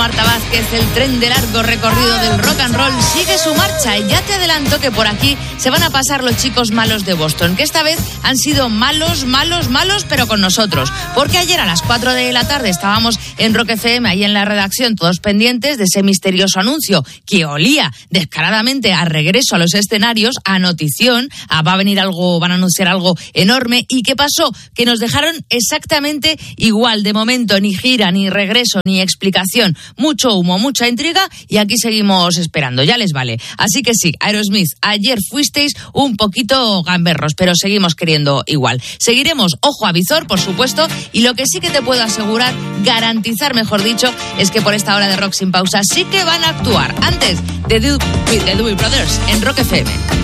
Marta Vázquez, el tren de largo recorrido del rock and roll sigue su marcha y ya te adelanto que por aquí se van a pasar los chicos malos de Boston, que esta vez han sido malos, pero con nosotros, porque ayer a las 4 de la tarde estábamos en Rock FM, ahí en la redacción, todos pendientes de ese misterioso anuncio que olía descaradamente a regreso a los escenarios, a notición, va a venir algo, van a anunciar algo enorme. ¿Y qué pasó? Que nos dejaron exactamente igual. De momento ni gira, ni regreso, ni explicación. Mucho humo, mucha intriga y aquí seguimos esperando. Ya les vale. Así que sí, Aerosmith, ayer fuisteis un poquito gamberros, pero seguimos queriendo igual. Seguiremos ojo a visor, por supuesto, y lo que sí que te puedo asegurar, garantizar, mejor dicho, es que por esta hora de Rock Sin Pausa sí que van a actuar antes de The Doobie Brothers en Rock FM.